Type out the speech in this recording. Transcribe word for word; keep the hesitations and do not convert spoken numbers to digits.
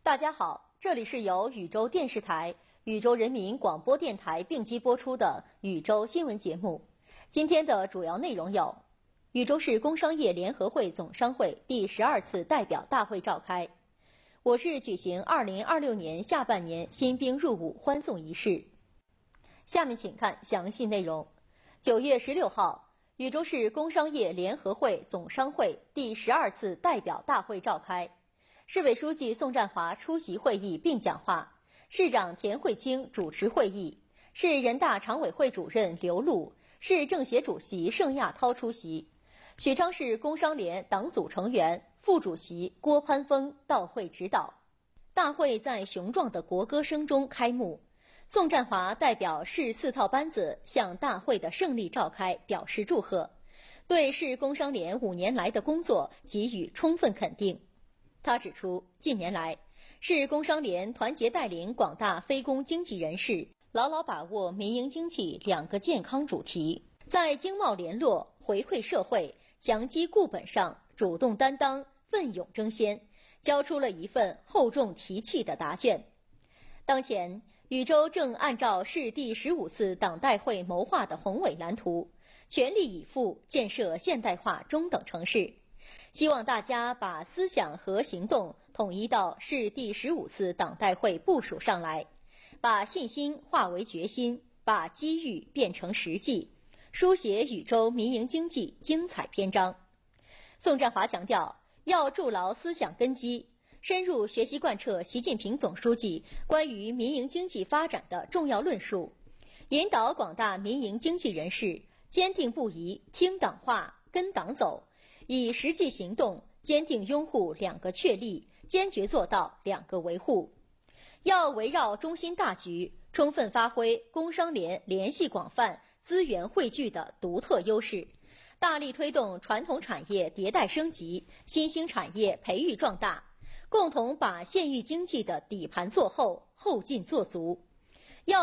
大家好，这里是由禹州电视台、禹州人民广播电台并机播出的禹州新闻节目。今天的主要内容有：禹州市工商业联合会总商会第十二次代表大会召开；我市举行二零二六年下半年新兵入伍欢送仪式。下面请看详细内容。九月十六号，禹州市工商业联合会总商会第十二次代表大会召开。市委书记宋占华出席会议并讲话，市长田慧清主持会议，市人大常委会主任刘璐、市政协主席盛亚涛出席，许昌市工商联党组成员、副主席郭攀峰到会指导。大会在雄壮的国歌声中开幕，宋占华代表市四套班子向大会的胜利召开表示祝贺，对市工商联五年来的工作给予充分肯定。他指出，近年来，市工商联团结带领广大非工经济人士，牢牢把握民营经济两个健康主题，在经贸联络、回馈社会、强基固本上主动担当、奋勇争先，交出了一份厚重提气的答卷。当前，禹州正按照市第十五次党代会谋划的宏伟蓝图，全力以赴建设现代化中等城市。希望大家把思想和行动统一到市第十五次党代会部署上来，把信心化为决心，把机遇变成实际，书写禹州民营经济精彩篇章。宋占华强调，要筑牢思想根基，深入学习贯彻习近平总书记关于民营经济发展的重要论述，引导广大民营经济人士坚定不移听党话、跟党走，以实际行动坚定拥护两个确立，坚决做到两个维护。要围绕中心大局，充分发挥工商联联系广泛、资源汇聚的独特优势，大力推动传统产业迭代升级、新兴产业培育壮大，共同把县域经济的底盘做厚、后劲做足。